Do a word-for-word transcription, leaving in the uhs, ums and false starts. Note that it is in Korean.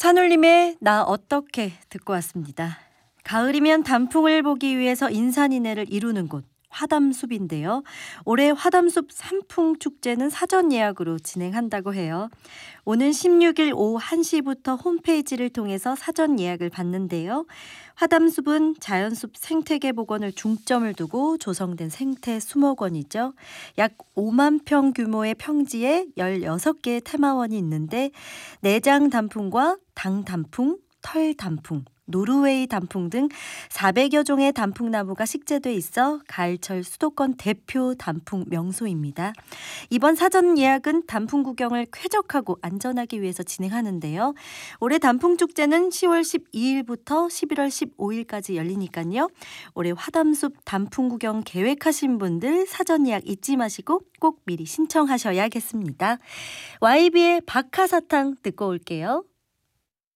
산울림의 나 어떻게 듣고 왔습니다. 가을이면 단풍을 보기 위해서 인산인해를 이루는 곳 화담숲인데요. 올해 화담숲 산풍축제는 사전 예약으로 진행한다고 해요. 오는 십육 일 오후 한 시부터 홈페이지를 통해서 사전 예약을 받는데요. 화담숲은 자연숲 생태계 복원을 중점을 두고 조성된 생태 수목원이죠. 약 오만 평 규모의 평지에 열여섯 개의 테마원이 있는데 내장 단풍과 당 단풍, 털 단풍, 노르웨이 단풍 등 사백여 종의 단풍나무가 식재돼 있어 가을철 수도권 대표 단풍 명소입니다. 이번 사전 예약은 단풍 구경을 쾌적하고 안전하기 위해서 진행하는데요. 올해 단풍축제는 시월 십이일부터 십일월 십오일까지 열리니까요. 올해 화담숲 단풍 구경 계획하신 분들 사전 예약 잊지 마시고 꼭 미리 신청하셔야겠습니다. 와이비의 박하사탕 듣고 올게요.